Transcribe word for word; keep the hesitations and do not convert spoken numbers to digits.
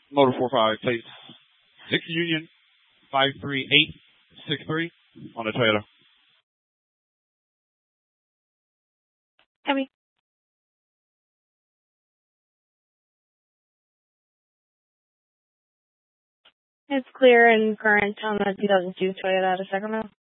Motor four five, plate six Union five three eight six three on the Toyota. Heavy. It's clear and current on the two thousand two Toyota out of Sacramento.